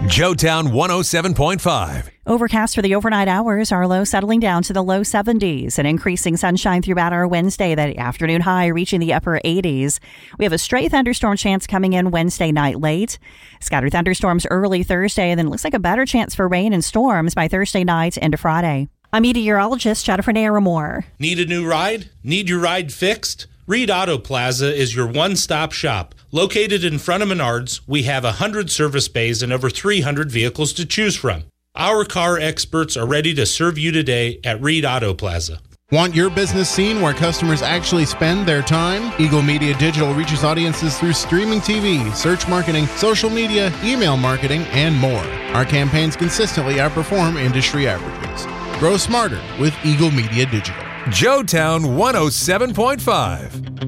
Joetown 107.5. Overcast for the overnight hours, our low settling down to the low 70s and increasing sunshine throughout our Wednesday, the afternoon high reaching the upper 80s. We have a stray thunderstorm chance coming in Wednesday night late. Scattered thunderstorms early Thursday, and then looks like a better chance for rain and storms by Thursday night into Friday. I'm meteorologist Jennifer Naramore. Need a new ride? Need your ride fixed? Reed Auto Plaza is your one-stop shop. Located in front of Menards, we have 100 service bays and over 300 vehicles to choose from. Our car experts are ready to serve you today at Reed Auto Plaza. Want your business seen where customers actually spend their time? Eagle Media Digital reaches audiences through streaming TV, search marketing, social media, email marketing, and more. Our campaigns consistently outperform industry averages. Grow smarter with Eagle Media Digital. Joetown 107.5.